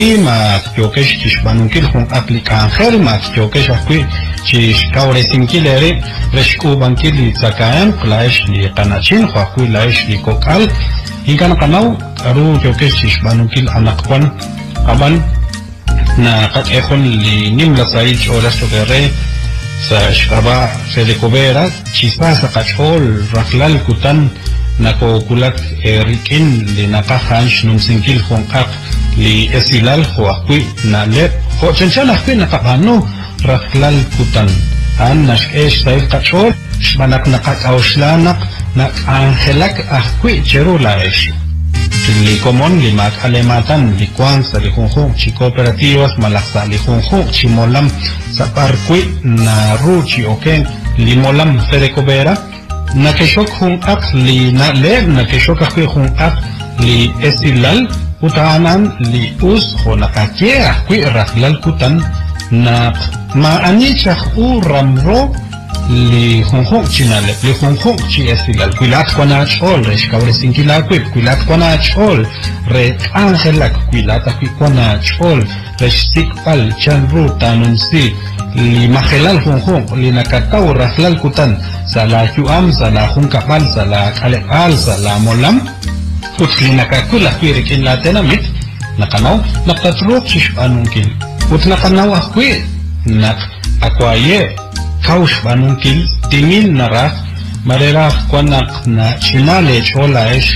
ma kyokesh tishbanunkil hun aplik angel ma kyokesh akui chish kauresinkileri reshku bankili tsakayan klaish li kanachin akui laish li kokal hikan kanau aru kyokesh tishbanunkil anakwan aban na kakekon li nimla saich oras tokere sa shkaba se recobera chispa sa kachol raklal kutan nako kulak rikin li nakahansh numsinkil hongkak li esilal ho akui na lep ho chencha akui nakapano raklal kutan an nash sa kachol shmanak nakakauslanak nak angelak akui cherulaish li komon li mak alematan li kwansa li hunhung chi cooperativas malaksa li hunhung chi molam sa parkui na ruchi oken li molam ferecobera na keshok hun ak li na le na keshok akui hun ak li esilal utanan li us ho nakake akui raklal kutan na maanichak u ramro li hunhung chinale li hunhung chi esilal kuilat kwanach ol resh kauresinkila kuilat kwanach ol re angelak kuilat akui kwanach ol resh sikpal chanru tanunsi li mahelal hunhung li nakataw rahlal kutan sala yuam sala hungkapal sala kalepal sala molam ut li nakakula kuirikin latenamit nakanaw nakatruk shishpanungkin ut nakanaw akui nak akwaye kaush banunkil tingil narak marera kwanak na chinale cholaish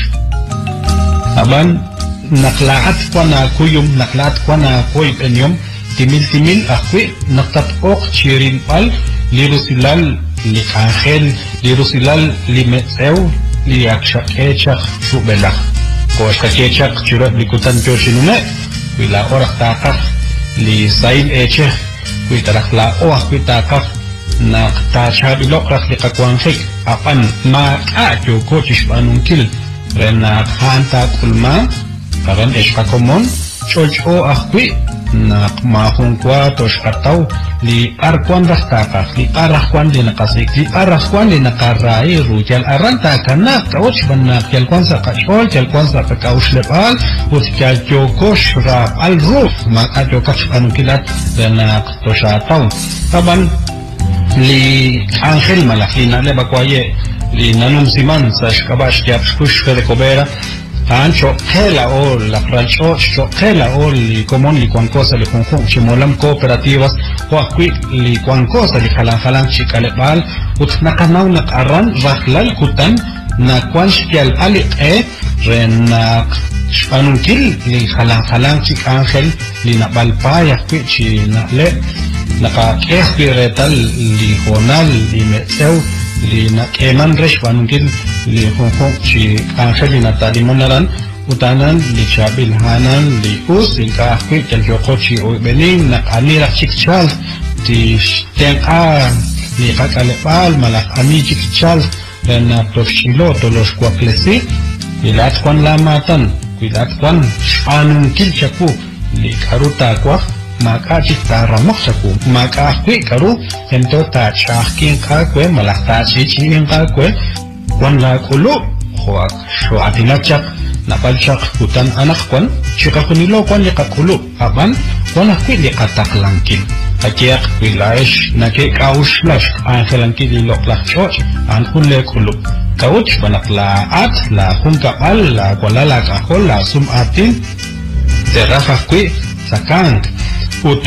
aban naklaat kwana kuyum naklaat kwana koy penyum timil akwi naktat ok chirin pal lirusilal li angel lirusilal li metsew li akshakechak shubelak ko akshakechak churat likutan choshinume wila orak takak li sail eche kuitarak la o akwi takak na tachabilok rakli kakwangkik apan makayo ko chishbanunkil rena hanta kulma karan eshkakomon chocho akwi na mahungkwa toshkataw li arkwan raktakak li arakwan li nakasik li arakwan li nakarai rujal aranta kanak kawoch banak yalkwan sa kachol yalkwan sa kakaushlepal ut kyalkyoko shrap al ruf makayo kachbanukilat rena toshataw taban li angel malakina le bakwaye li nanum siman sa shkabash yapshkush ferecobera ancho kela o la francho kela o li komon li kwankosa li kunhung chimolam cooperativas o akwi li kwankosa li halang chikalepal ut nakanaw nakaran raklal kutan na kwanshkial alik renak shpanunkil li halang chik angel li nabalpaya kwi chi nakle nakakehpiretal li honal li metsew li nakeman resh banunkil li honhong chi angel li natalimunaran utanan li chabil hanan li us inka akwi kalyoko chi uibening nakanirak chikchal ti tenka li kakalepal malak ani chikchal na toshilo tolos kwaklesi ilat kwan lamatan ilat kwan shpanunkil chaku li karuta kwak maka chita ramok saku maka akwi karu ento ta chahkin kakwe malak ta chichihin kakwe kwan la kulu huwag sho atilachak napalchak kutan anak kwan chikakunilo kwan likakulu aban kwan akwi likataklankin akiak wilaish nake kauslash angelangkin liloklak choch anhule kulu kauch panakla la hungkapal la kwalala kakol la sumatin teraf akwi sakang ut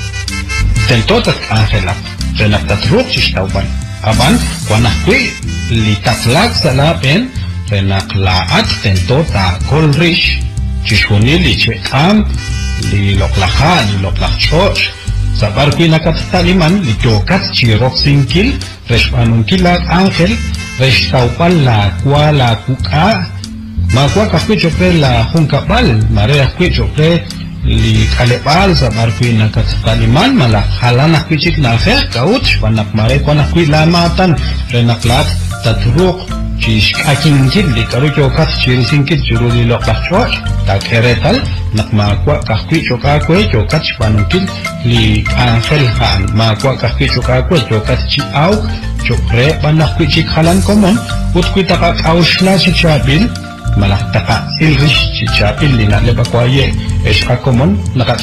tentotat angelak renaktatruk chishtawan aban kwanakwi litatlak salapen renaklaat tentota kolrish chishunili chekam li loklak choch sabarkwi nakatataliman li kyokat chirok sinkil reshpanunkilak angel reshtawpal la kwa la kuka makwa kakwi chokre la hungkapal mare akwi chokre li kalepal sa barkwi nakataliman malak halanak pichik na khe kauch panak mare kwanakwi lamatan renaklat tatruk chish kakingkid li karukyo kat chirisinkid churuli loklak choch takeretal nakmakwa kakwi chokakwe chokat panunkid li angel han makwa kakwi chokakwe chokat chiaw chokre panakwi chik halan komon utkwi takak aushla si chabil malah taka ilrish chicha illina lebakwaye eshkakomon